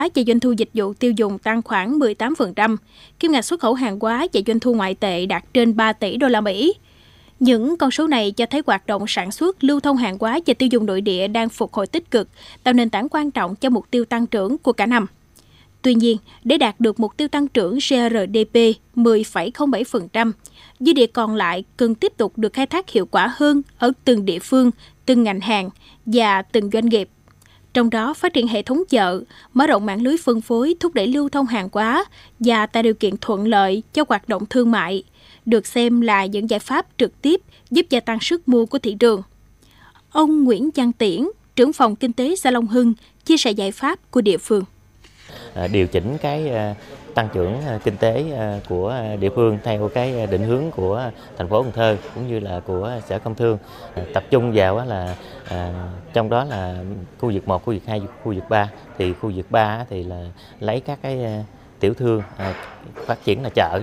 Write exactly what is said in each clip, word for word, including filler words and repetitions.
và doanh thu dịch vụ tiêu dùng tăng khoảng mười tám phần trăm. Kim ngạch xuất khẩu hàng hóa và doanh thu ngoại tệ đạt trên ba tỷ đô la Mỹ. Những con số này cho thấy hoạt động sản xuất, lưu thông hàng hóa và tiêu dùng nội địa đang phục hồi tích cực, tạo nền tảng quan trọng cho mục tiêu tăng trưởng của cả năm. Tuy nhiên, để đạt được mục tiêu tăng trưởng giê rờ đê pê mười phẩy không bảy phần trăm, dư địa còn lại cần tiếp tục được khai thác hiệu quả hơn ở từng địa phương, từng ngành hàng và từng doanh nghiệp. Trong đó, phát triển hệ thống chợ, mở rộng mạng lưới phân phối, thúc đẩy lưu thông hàng hóa và tạo điều kiện thuận lợi cho hoạt động thương mại, được xem là những giải pháp trực tiếp giúp gia tăng sức mua của thị trường. Ông Nguyễn Văn Tiễn, trưởng phòng kinh tế xã Long Hưng, chia sẻ giải pháp của địa phương. Điều chỉnh cái tăng trưởng kinh tế của địa phương theo cái định hướng của thành phố Cần Thơ cũng như là của Sở Công Thương, tập trung vào là trong đó là khu vực một, khu vực hai, khu vực ba. Thì khu vực ba thì là lấy các cái tiểu thương phát triển là chợ.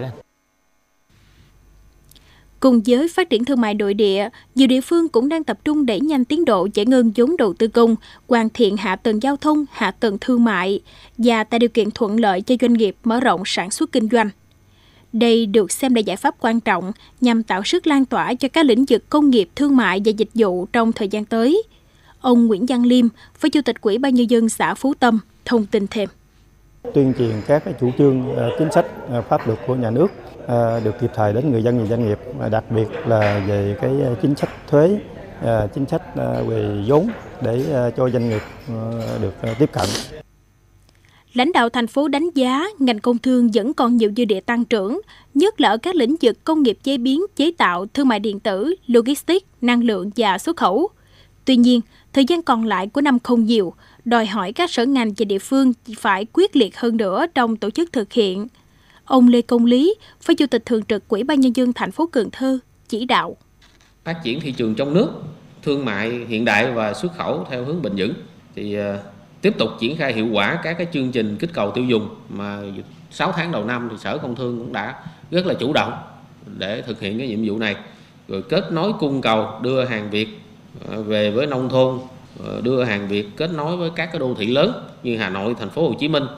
Cùng với phát triển thương mại nội địa, nhiều địa phương cũng đang tập trung đẩy nhanh tiến độ giải ngân vốn đầu tư công, hoàn thiện hạ tầng giao thông, hạ tầng thương mại và tạo điều kiện thuận lợi cho doanh nghiệp mở rộng sản xuất kinh doanh. Đây được xem là giải pháp quan trọng nhằm tạo sức lan tỏa cho các lĩnh vực công nghiệp, thương mại và dịch vụ trong thời gian tới. Ông Nguyễn Văn Liêm, Phó Chủ tịch Ủy ban Nhân dân xã Phú Tâm, thông tin thêm. Tuyên truyền các cái chủ trương, chính sách, pháp luật của nhà nước được kịp thời đến người dân và doanh nghiệp, đặc biệt là về cái chính sách thuế, chính sách về vốn để cho doanh nghiệp được tiếp cận. Lãnh đạo thành phố đánh giá ngành công thương vẫn còn nhiều dư địa tăng trưởng, nhất là ở các lĩnh vực công nghiệp chế biến, chế tạo, thương mại điện tử, logistics, năng lượng và xuất khẩu. Tuy nhiên, thời gian còn lại của năm không nhiều, đòi hỏi các sở ngành và địa phương phải quyết liệt hơn nữa trong tổ chức thực hiện. Ông Lê Công Lý, Phó Chủ tịch Thường trực Ủy ban Nhân dân thành phố Cần Thơ chỉ đạo. Phát triển thị trường trong nước, thương mại hiện đại và xuất khẩu theo hướng bền vững. Thì uh, tiếp tục triển khai hiệu quả các cái chương trình kích cầu tiêu dùng mà sáu tháng đầu năm thì Sở Công Thương cũng đã rất là chủ động để thực hiện cái nhiệm vụ này. Rồi kết nối cung cầu, đưa hàng Việt về với nông thôn, đưa hàng Việt kết nối với các cái đô thị lớn như Hà Nội, thành phố Hồ Chí Minh.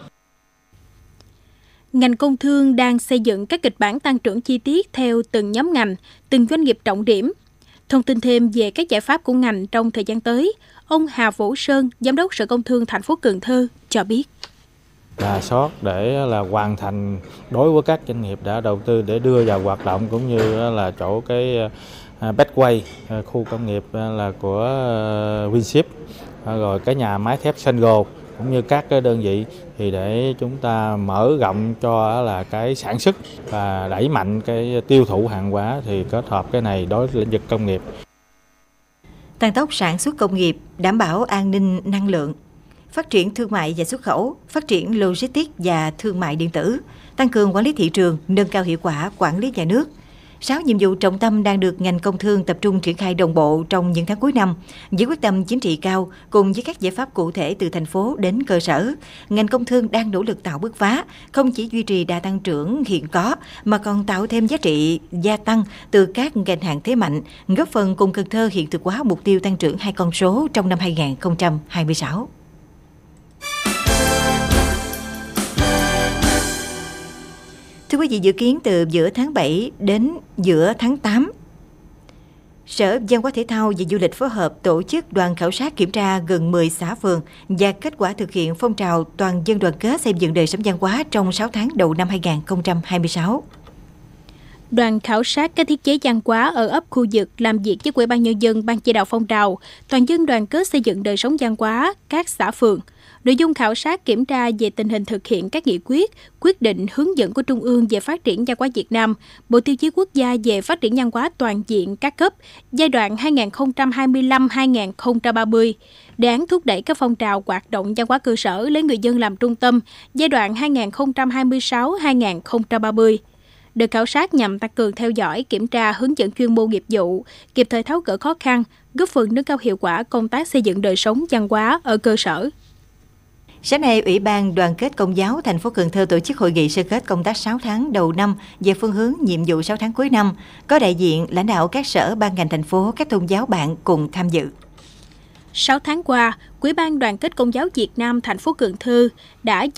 Ngành công thương đang xây dựng các kịch bản tăng trưởng chi tiết theo từng nhóm ngành, từng doanh nghiệp trọng điểm. Thông tin thêm về các giải pháp của ngành trong thời gian tới, ông Hà Vũ Sơn, Giám đốc Sở Công Thương thành phố Cần Thơ cho biết. Rà soát để là hoàn thành đối với các doanh nghiệp đã đầu tư để đưa vào hoạt động, cũng như là chỗ cái Backway, khu công nghiệp là của Winship, rồi cái nhà máy thép Sengo cũng như các cái đơn vị, thì để chúng ta mở rộng cho là cái sản xuất và đẩy mạnh cái tiêu thụ hàng hóa, thì kết hợp cái này đối với lĩnh vực công nghiệp. Tăng tốc sản xuất công nghiệp, đảm bảo an ninh năng lượng, phát triển thương mại và xuất khẩu, phát triển logistics và thương mại điện tử, tăng cường quản lý thị trường, nâng cao hiệu quả quản lý nhà nước. Sáu nhiệm vụ trọng tâm đang được ngành công thương tập trung triển khai đồng bộ trong những tháng cuối năm. Với quyết tâm chính trị cao, cùng với các giải pháp cụ thể từ thành phố đến cơ sở, ngành công thương đang nỗ lực tạo bứt phá, không chỉ duy trì đà tăng trưởng hiện có, mà còn tạo thêm giá trị gia tăng từ các ngành hàng thế mạnh, góp phần cùng Cần Thơ hiện thực hóa mục tiêu tăng trưởng hai con số trong năm hai nghìn không trăm hai mươi sáu. Thưa quý vị, dự kiến từ giữa tháng bảy đến giữa tháng tám, Sở Văn hóa Thể thao và Du lịch phối hợp tổ chức đoàn khảo sát kiểm tra gần mười xã phường và kết quả thực hiện phong trào toàn dân đoàn kết xây dựng đời sống văn hóa trong sáu tháng đầu năm hai nghìn không trăm hai mươi sáu. Đoàn khảo sát các thiết chế văn hóa ở ấp khu vực làm việc với Ủy ban Nhân dân Ban chỉ đạo phong trào toàn dân đoàn kết xây dựng đời sống văn hóa các xã phường. Nội dung khảo sát kiểm tra về tình hình thực hiện các nghị quyết, quyết định, hướng dẫn của Trung ương về phát triển văn hóa Việt Nam, Bộ Tiêu chí Quốc gia về phát triển văn hóa toàn diện các cấp, giai đoạn hai nghìn không trăm hai mươi lăm đến hai nghìn không trăm ba mươi, đề án thúc đẩy các phong trào hoạt động văn hóa cơ sở lấy người dân làm trung tâm, giai đoạn hai nghìn không trăm hai mươi sáu đến hai nghìn không trăm ba mươi. Đợt khảo sát nhằm tăng cường theo dõi, kiểm tra, hướng dẫn chuyên môn nghiệp vụ, kịp thời tháo gỡ khó khăn, góp phần nâng cao hiệu quả công tác xây dựng đời sống văn hóa ở cơ sở. Sáng nay, Ủy ban Đoàn kết Công giáo thành phố Cần Thơ tổ chức hội nghị sơ kết công tác sáu tháng đầu năm về phương hướng nhiệm vụ sáu tháng cuối năm, có đại diện lãnh đạo các sở ban ngành thành phố, các tôn giáo bạn cùng tham dự. sáu tháng qua, Ủy ban Đoàn kết Công giáo Việt Nam thành phố Cần Thơ đã